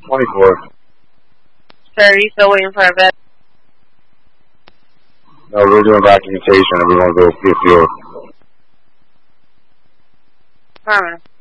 24. Sir, are you still waiting for a vet? No, we're doing documentation and we're going to go get fuel. Affirmative.